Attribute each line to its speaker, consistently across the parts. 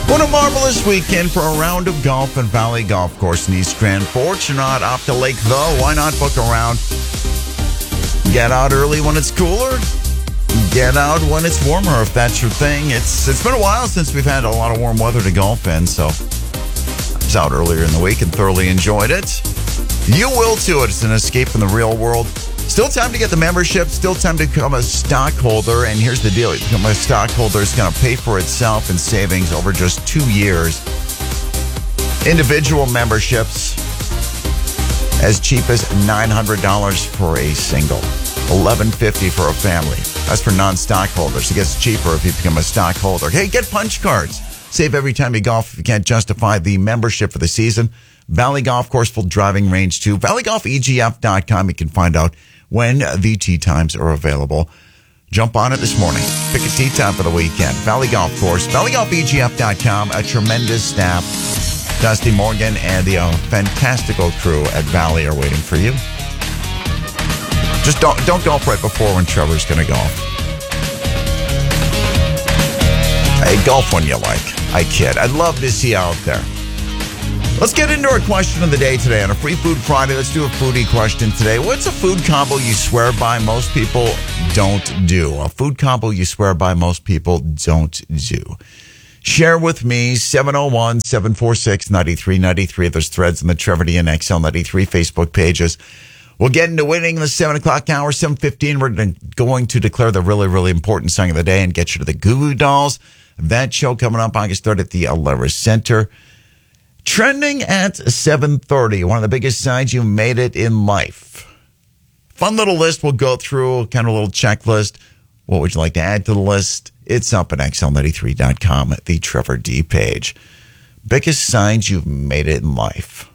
Speaker 1: What a marvelous weekend for a round of golf at Valley Golf Course in East Grand Forks. You're not off to Lake, though. Why not book a round? Get out early when it's cooler. Get out when it's warmer, if that's your thing. It's been a while since we've had a lot of warm weather to golf in, so I was out earlier in the week and thoroughly enjoyed it. You will too. It's an escape from the real world. Still time to get the membership. Still time to become a stockholder. And here's the deal. You become a stockholder, it's going to pay for itself in savings over just 2 years. Individual memberships as cheap as $900 for a single. $1,150 for a family. That's for non-stockholders. It gets cheaper if you become a stockholder. Hey, get punch cards. Save every time you golf if you can't justify the membership for the season. Valley Golf Course, full driving range too. ValleyGolfEGF.com. You can find out when the tee times are available. Jump on it this morning. Pick a tee time for the weekend. Valley Golf Course, ValleyGolfEGF.com. A tremendous staff. Dusty Morgan and the fantastical crew at Valley are waiting for you. Just don't golf right before when Trevor's going to golf. Hey, golf when you like. I kid. I'd love to see you out there. Let's get into our question of the day today on a Free Food Friday. Let's do a foodie question today. What's a food combo you swear by most people don't do? A food combo you swear by most people don't do. Share with me, 701-746-9393. There's threads in the Trevor D and XL93 Facebook pages. We'll get into winning the 7 o'clock hour, 7:15. We're going to declare the really, really important song of the day and get you to the Goo Goo Dolls. That show coming up August 3rd at the Alerus Center. Trending at 7:30, one of the biggest signs you made it in life. Fun little list we'll go through, kind of a little checklist. What would you like to add to the list? It's up at XL93.com at the Trevor D page. Biggest signs you've made it in life.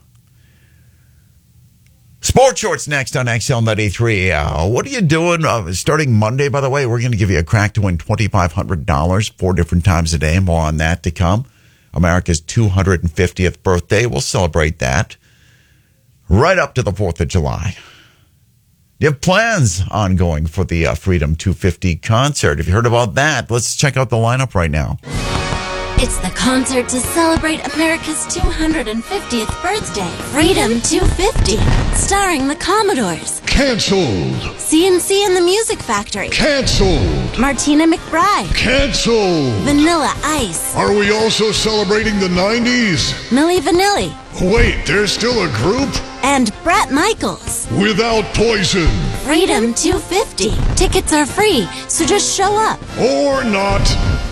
Speaker 1: Sports Shorts next on XL93. What are you doing? Starting Monday, by the way, we're going to give you a crack to win $2,500 4 different times a day. More on that to come. America's 250th birthday. We'll celebrate that right up to the 4th of July. You have plans ongoing for the Freedom 250 concert. Have you heard about that? Let's check out the lineup right now.
Speaker 2: It's the concert to celebrate America's 250th birthday. Freedom 250, starring the Commodores.
Speaker 3: Canceled.
Speaker 2: CNC and the Music Factory.
Speaker 3: Canceled.
Speaker 2: Martina McBride.
Speaker 3: Canceled.
Speaker 2: Vanilla Ice.
Speaker 3: Are we also celebrating the 90s?
Speaker 2: Milli Vanilli.
Speaker 3: Wait, there's still a group?
Speaker 2: And Bret Michaels.
Speaker 3: Without Poison.
Speaker 2: Freedom 250. Tickets are free, so just show up.
Speaker 3: Or not.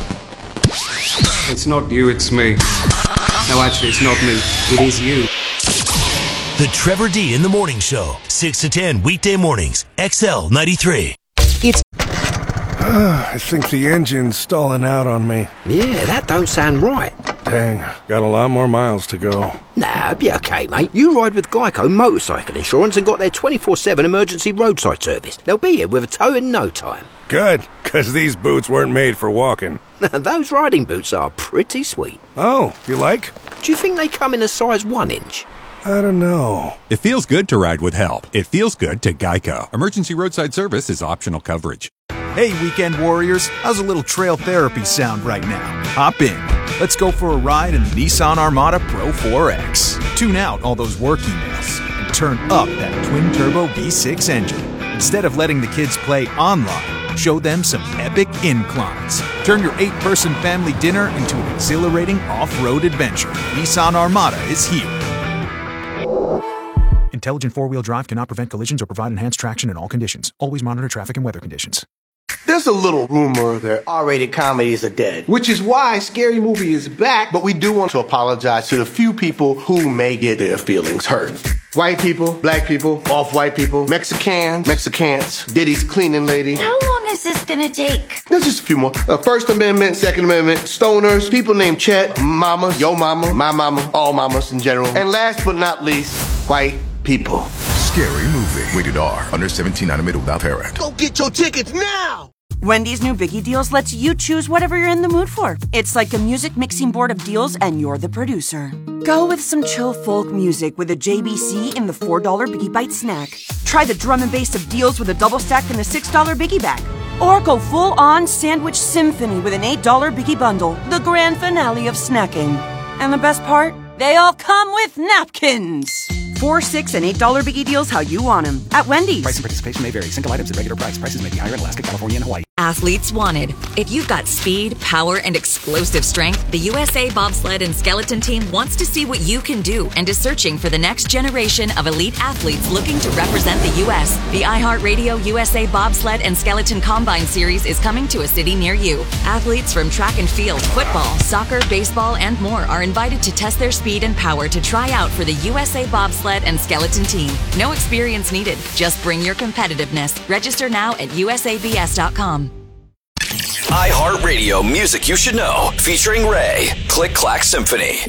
Speaker 4: It's not you, it's me. No, actually, it's not me. It is you.
Speaker 5: The Trevor D in the Morning Show. 6 to 10 weekday mornings. XL 93.
Speaker 6: I think the engine's stalling out on me.
Speaker 7: Yeah, that don't sound right.
Speaker 6: Dang, got a lot more miles to go.
Speaker 7: Nah, be okay, mate. You ride with Geico Motorcycle Insurance and got their 24/7 emergency roadside service. They'll be here with a tow in no time.
Speaker 6: Good, because these boots weren't made for walking.
Speaker 7: Those riding boots are pretty sweet.
Speaker 6: Oh, you like?
Speaker 7: Do you think they come in a size 1 inch?
Speaker 6: I don't know.
Speaker 8: It feels good to ride with help. It feels good to Geico. Emergency roadside service is optional coverage.
Speaker 9: Hey, weekend warriors, how's a little trail therapy sound right now? Hop in. Let's go for a ride in the Nissan Armada Pro 4X. Tune out all those work emails and turn up that twin-turbo V6 engine. Instead of letting the kids play online, show them some epic inclines. Turn your 8-person family dinner into an exhilarating off-road adventure. Nissan Armada is here. Intelligent four-wheel drive cannot prevent collisions or provide enhanced traction in all conditions. Always monitor traffic and weather conditions.
Speaker 10: There's a little rumor that R-rated comedies are dead, which is why Scary Movie is back, but we do want to apologize to the few people who may get their feelings hurt. White people, black people, off-white people, Mexicans, Diddy's cleaning lady.
Speaker 11: How long is this gonna take?
Speaker 10: There's just a few more. First Amendment, Second Amendment, stoners, people named Chet, mamas, yo mama, my mama, all mamas in general. And last but not least, white people.
Speaker 12: Scary Movie. Rated R. Under 17, animated without parent.
Speaker 10: Go get your tickets now!
Speaker 13: Wendy's new Biggie Deals lets you choose whatever you're in the mood for. It's like a music mixing board of deals, and you're the producer. Go with some chill folk music with a JBC in the $4 Biggie Bite snack. Try the drum and bass of deals with a double stack in the $6 Biggie bag. Or go full-on sandwich symphony with an $8 Biggie Bundle, the grand finale of snacking. And the best part? They all come with napkins. 4, 6, and $8 Biggie deals how you want them. At Wendy's.
Speaker 14: Price and participation may vary. Single items at regular price. Prices may be higher in Alaska, California, and Hawaii.
Speaker 15: Athletes wanted. If you've got speed, power, and explosive strength, the USA Bobsled and Skeleton Team wants to see what you can do and is searching for the next generation of elite athletes looking to represent the U.S. The iHeartRadio USA Bobsled and Skeleton Combine Series is coming to a city near you. Athletes from track and field, football, soccer, baseball, and more are invited to test their speed and power to try out for the USA Bobsled and Skeleton Team. No experience needed. Just bring your competitiveness. Register now at usabs.com.
Speaker 16: iHeartRadio Music You Should Know, featuring Ray. Click Clack Symphony.